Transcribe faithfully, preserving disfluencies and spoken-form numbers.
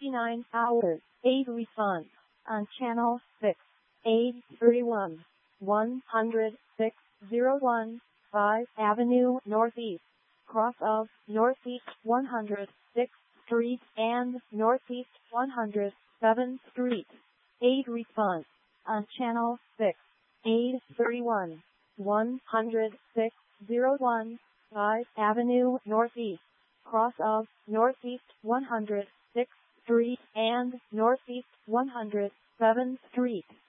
twenty-nine hours, eight response, on channel six, eight thirty-one, one hundred six oh one, five Avenue Northeast, cross of Northeast one hundred sixth Street and Northeast one hundred seventh Street, eight response, on channel six, eight thirty-one, one hundred six oh one, five Avenue Northeast, cross of Northeast one hundred sixth Street and Northeast one hundred seventh Street.